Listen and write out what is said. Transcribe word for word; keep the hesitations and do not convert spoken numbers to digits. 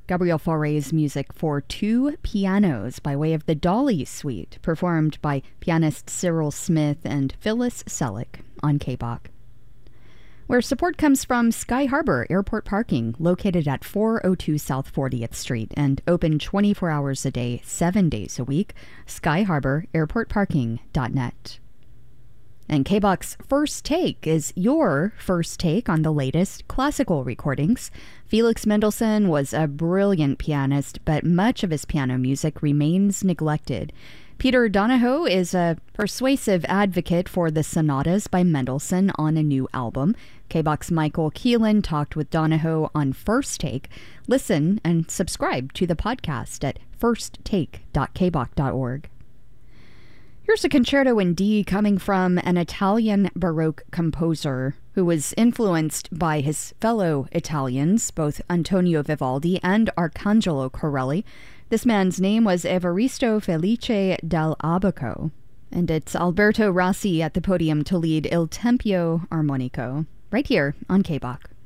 Gabriel Fauré's music for two pianos by way of the Dolly Suite, performed by pianist Cyril Smith and Phyllis Selleck on K B O C. Where support comes from Sky Harbor Airport Parking, located at four oh two South fortieth Street and open twenty-four hours a day, seven days a week, sky harbor airport parking dot net. And K B O C's First Take is your first take on the latest classical recordings. Felix Mendelssohn was a brilliant pianist, but much of his piano music remains neglected. Peter Donahoe is a persuasive advocate for the sonatas by Mendelssohn on a new album. K B O C's Michael Keelan talked with Donahoe on First Take. Listen and subscribe to the podcast at first take dot k b o c dot org. Here's a concerto in D coming from an Italian Baroque composer who was influenced by his fellow Italians, both Antonio Vivaldi and Arcangelo Corelli. This man's name was Evaristo Felice dal Abaco, and it's Alberto Rossi at the podium to lead Il Tempio Armonico, right here on K B O C.